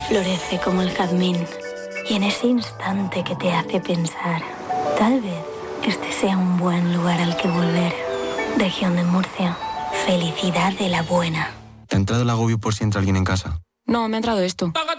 Florece como el jazmín. Y en ese instante que te hace pensar, tal vez este sea un buen lugar al que volver. Región de Murcia. Felicidad de la buena. ¿Te ha entrado el agobio por si entra alguien en casa? No, me ha entrado esto.